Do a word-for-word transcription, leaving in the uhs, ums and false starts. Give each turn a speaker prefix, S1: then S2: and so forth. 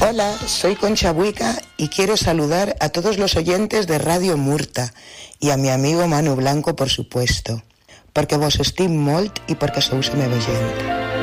S1: Hola, soy Concha Buica y quiero saludar a todos los oyentes de Radio Murta y a mi amigo Manu Blanco, por supuesto, porque vos estim molt y porque sou la meva gent.